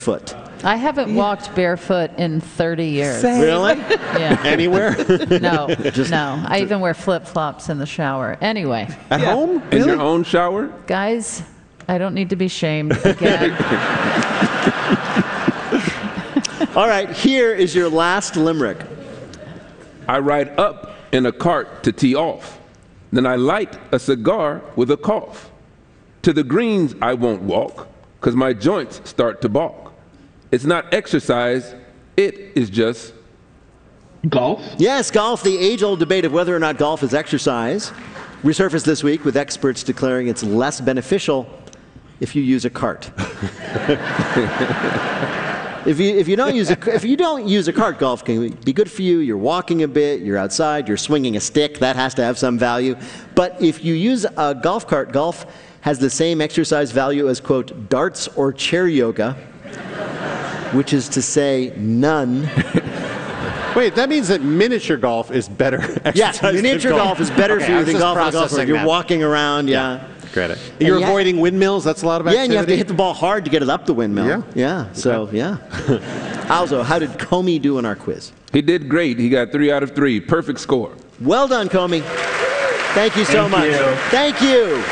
foot. I haven't walked barefoot in 30 years. Really? Yeah. Anywhere? No, no. I even wear flip-flops in the shower. Anyway, At home? In your own shower? guys, I don't need to be shamed again. All right, here is your last limerick. I ride up in a cart to tee off. Then I light a cigar with a cough. To the greens I won't walk, 'cause my joints start to balk. It's not exercise, it is just... Golf? Yes, golf, the age-old debate of whether or not golf is exercise, resurfaced this week with experts declaring it's less beneficial if you use a cart. If you don't use a cart, golf can be good for you. You're walking a bit, you're outside, you're swinging a stick. That has to have some value. But if you use a golf cart, golf has the same exercise value as, quote, darts or chair yoga, which is to say none. Wait, that means that miniature golf is better exercise. Yes, miniature golf is better for you than golf on a golf course. You're walking around, yeah. Credit. You're avoiding windmills. That's a lot of activity. Yeah, and you have to hit the ball hard to get it up the windmill. Yeah. So, yeah. Alzo, how did Comey do in our quiz? He did great. He got 3 out of 3. Perfect score. Well done, Comey. Thank you so much. Thank you.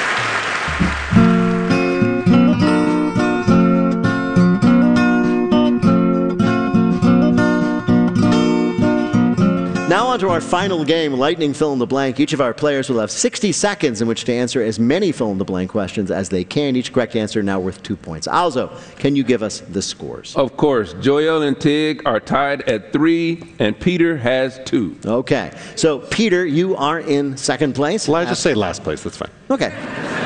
Now on to our final game, Lightning Fill in the Blank. Each of our players will have 60 seconds in which to answer as many fill-in-the-blank questions as they can. Each correct answer now worth 2 points. Alzo, can you give us the scores? Of course. Joel and Tig are tied at 3, and Peter has 2. Okay. So, Peter, you are in second place. Well, I just say last place. That's fine. Okay.